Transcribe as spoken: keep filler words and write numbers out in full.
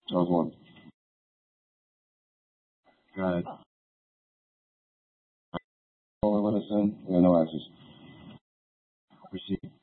That was one. Go ahead. What is in? Yeah, no access. Receive.